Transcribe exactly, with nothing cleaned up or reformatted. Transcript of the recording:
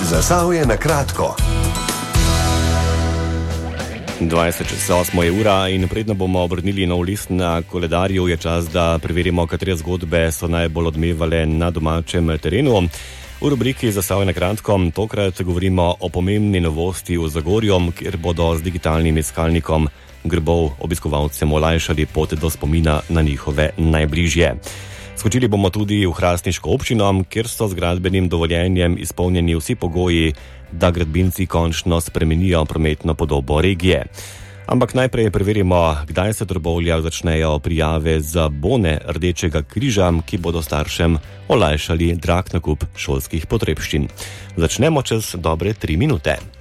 Zasavje na kratko. dvajset čez osmo je ura in predno bomo obrnili nov list na koledarju, je čas, da preverimo, katere zgodbe so najbolj odmevale na domačem terenu. V rubriki Zasavje na kratko tokrat govorimo o pomembni novosti v Zagorju, kjer bodo z digitalnim iskalnikom grbov obiskovalcem olajšali pot do spomina na njihove najbližje. Skočili bomo tudi v hrastniško občino, kjer so z gradbenim dovoljenjem izpolnjeni vsi pogoji, da gradbinci končno spremenijo prometno podobo regije. Ampak najprej preverimo, kdaj se v Trbovljah začnejo prijave za bone Rdečega križa, ki bodo staršem olajšali drag nakup šolskih potrebščin. Začnemo čez dobre tri minute.